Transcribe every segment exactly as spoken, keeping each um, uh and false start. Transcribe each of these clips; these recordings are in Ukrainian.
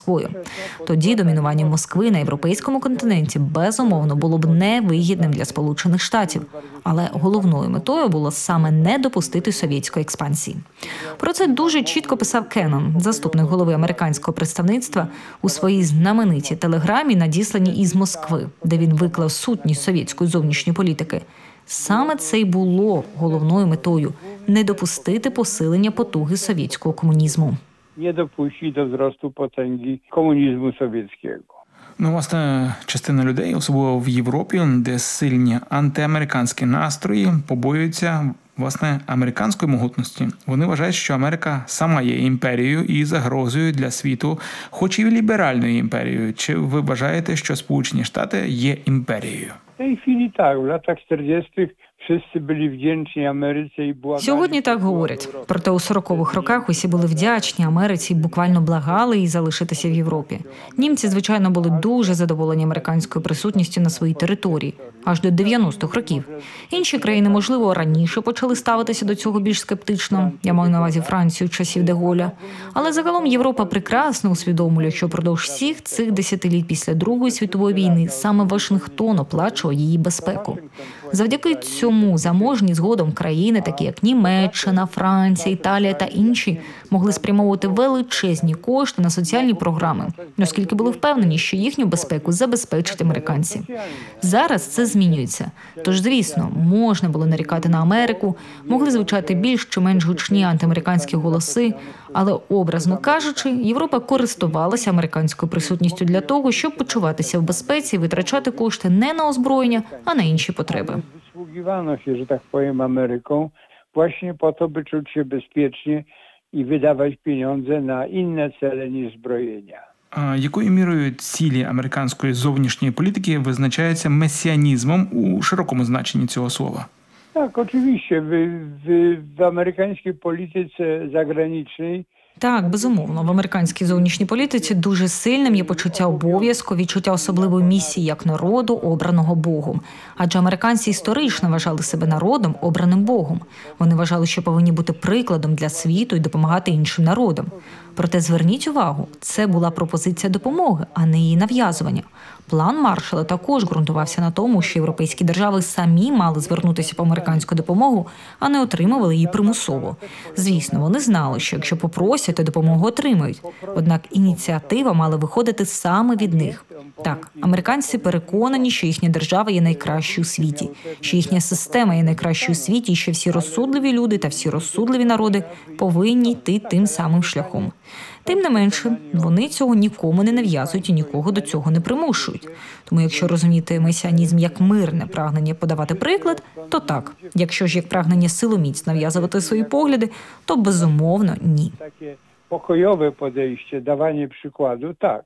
Тоді домінування Москви на європейському континенті безумовно було б невигідним для Сполучених Штатів. Але головною метою було саме не допустити совєтської експансії. Про це дуже чітко писав Кеннон, заступник голови американського представництва, у своїй знаменитій телеграмі, надісланій із Москви, де він виклав сутність совєтської зовнішньої політики. Саме це й було головною метою – не допустити посилення потуги совєтського комунізму. Не допустити до зросту потенги комунізму совєтського. Ну, власне, частина людей, особливо в Європі, де сильні антиамериканські настрої, побоюються, власне, американської могутності. Вони вважають, що Америка сама є імперією і загрозою для світу, хоч і ліберальною імперією. Чи ви вважаєте, що Сполучені Штати є імперією? В tej chwili tak, w latach czterdziestych wszyscy byli wdzięczni Ameryce i błagali. Сьогодні так говорять. Проте у сорокових роках усі були вдячні Америці і буквально благали їй залишитися в Європі. Німці, звичайно, були дуже задоволені американською присутністю на своїй території. Аж до дев'яностих років. Інші країни, можливо, раніше почали ставитися до цього більш скептично. Я маю на увазі Францію часів Де-Голля. Але загалом Європа прекрасно усвідомлює, що впродовж всіх цих десятиліть після Другої світової війни саме Вашингтон оплачував її безпеку. Завдяки цьому заможні згодом країни, такі як Німеччина, Франція, Італія та інші, могли спрямовувати величезні кошти на соціальні програми, оскільки були впевнені, що їхню безпеку забезпечать американці. Зараз це змінюється. Тож, звісно, можна було нарікати на Америку, могли звучати більш чи менш гучні антиамериканські голоси, але, образно кажучи, Європа користувалася американською присутністю для того, щоб почуватися в безпеці і витрачати кошти не на озброєння, а на інші потреби. Wysługiwano się, że tak powiem, Ameryką właśnie po to, by czuć się bezpiecznie i wydawać pieniądze na inne cele niż zbrojenia. А якою мірою цілі американської зовнішньої політики визначаються месіанізмом у широкому значенні цього слова? Tak, oczywiście. W, w, w amerykańskiej polityce zagranicznej Так, безумовно, в американській зовнішній політиці дуже сильним є почуття обов'язку, відчуття особливої місії як народу, обраного Богом. Адже американці історично вважали себе народом, обраним Богом. Вони вважали, що повинні бути прикладом для світу і допомагати іншим народам. Проте зверніть увагу, це була пропозиція допомоги, а не її нав'язування. План Маршалла також ґрунтувався на тому, що європейські держави самі мали звернутися по американську допомогу, а не отримували її примусово. Звісно, вони знали, що якщо попросять, то допомогу отримають. Однак ініціатива мала виходити саме від них. Так, американці переконані, що їхня держава є найкращою у світі, що їхня система є найкращою у світі, і що всі розсудливі люди та всі розсудливі народи повинні йти тим самим шляхом. Тим не менше, вони цього нікому не нав'язують і нікого до цього не примушують. Тому якщо розуміти месіанізм як мирне прагнення подавати приклад, то так. Якщо ж як прагнення силоміць нав'язувати свої погляди, то безумовно ні. Takie pokojowe podejście, dawanie przykładu, tak.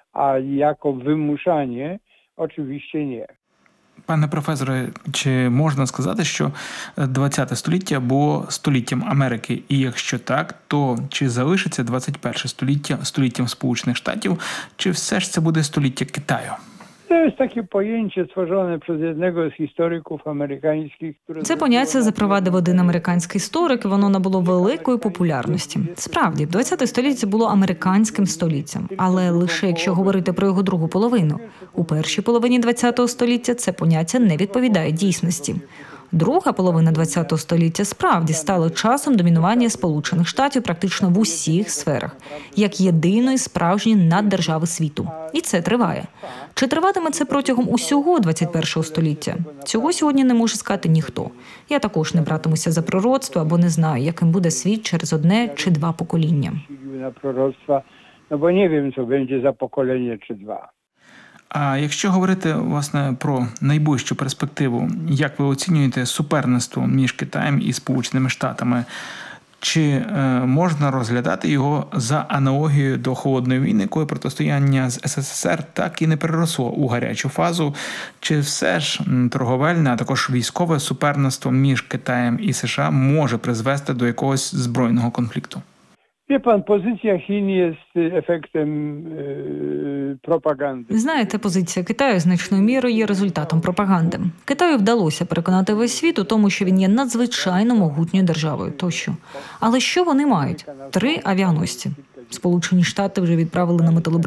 A jako wymuszanie oczywiście nie. Пане професоре, чи можна сказати, що ХХ століття було століттям Америки? І якщо так, то чи залишиться двадцять перше століття століттям Сполучених Штатів, чи все ж це буде століття Китаю? To jest takie pojęcie stworzone przez jednego z historyków amerykańskich, które... Це поняття запровадив один американський історик, і воно набуло великої популярності. Справді, ХХ століття було американським століттям, але лише якщо говорити про його другу половину. У першій половині ХХ століття це поняття не відповідає дійсності. Друга половина ХХ століття справді стала часом домінування Сполучених Штатів практично в усіх сферах, як єдиної справжньої наддержави світу. І це триває. Чи триватиме це протягом усього двадцять першого століття? Цього сьогодні не може сказати ніхто. Я також не братимуся за пророцтво, або не знаю, яким буде світ через одне чи два покоління. No bo nie wiem, co będzie za pokolenie czy dwa. А якщо говорити, власне, про найближчу перспективу, як ви оцінюєте суперництво між Китаєм і Сполученими Штатами? Чи е, можна розглядати його за аналогією до Холодної війни, коли протистояння з СССР так і не переросло у гарячу фазу? Чи все ж торговельне, а також військове суперництво між Китаєм і США може призвести до якогось збройного конфлікту? Wie pan, pozycja Chin jest efektem e, propagandy. Знаєте, позиція Китаю значною мірою є результатом пропаганди. Китаю вдалося переконати весь світ у тому, що він є надзвичайно могутньою державою тощо. Але що вони мають? Три авіаносці. Сполучені Штати вже відправили на металобрухт